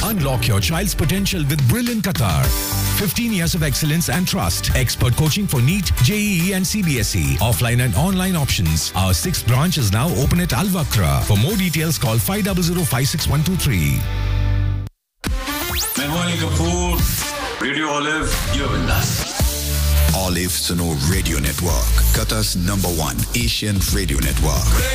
Unlock your child's potential with Brilliant Qatar. 15 years of excellence and trust. Expert coaching for NEET, JEE and CBSE. Offline and online options. Our 6th branch is now open at Al Wakra. For more details, call 500-56123. Mehwani Kapoor, Radio Olive, you're with us. Olive Suno Radio Network, Qatar's #1 Asian radio network.